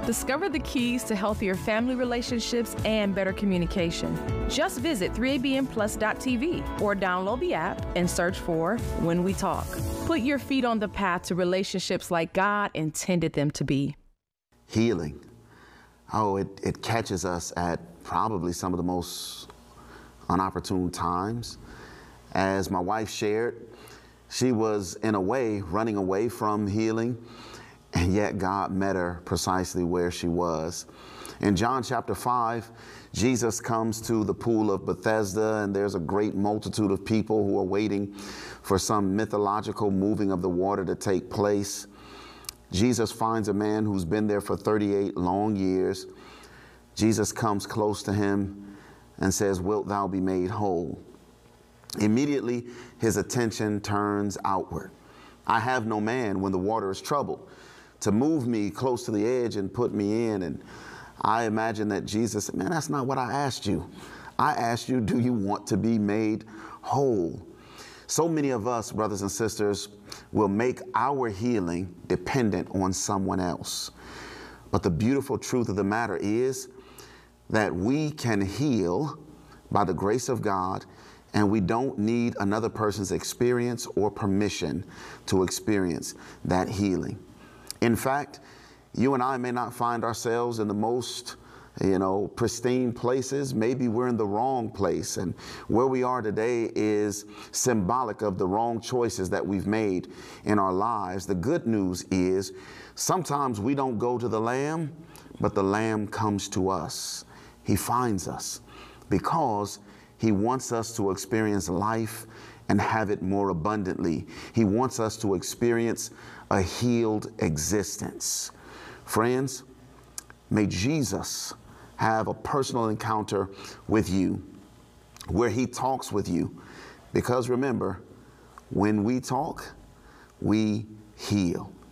Discover the keys to healthier family relationships and better communication. Just visit 3abnplus.tv or download the app and search for When We Talk. Put your feet on the path to relationships like God intended them to be. Healing. Oh, it catches us at probably some of the most unopportune times. As my wife shared, she was in a way running away from healing, and yet God met her precisely where she was. In John chapter 5, Jesus comes to the pool of Bethesda, and there's a great multitude of people who are waiting for some mythological moving of the water to take place. Jesus finds a man who's been there for 38 long years. Jesus comes close to him and says, "Wilt thou be made whole?" Immediately, his attention turns outward. "I have no man when the water is troubled to move me close to the edge and put me in." And I imagine that Jesus said, "Man, that's not what I asked you. I asked you, do you want to be made whole?" So many of us, brothers and sisters, will make our healing dependent on someone else. But the beautiful truth of the matter is that we can heal by the grace of God, and we don't need another person's experience or permission to experience that healing. In fact, you and I may not find ourselves in the most, pristine places. Maybe we're in the wrong place, and where we are today is symbolic of the wrong choices that we've made in our lives. The good news is sometimes we don't go to the Lamb, but the Lamb comes to us. He finds us because He wants us to experience life and have it more abundantly. He wants us to experience a healed existence. Friends, may Jesus have a personal encounter with you where He talks with you. Because remember, when we talk, we heal.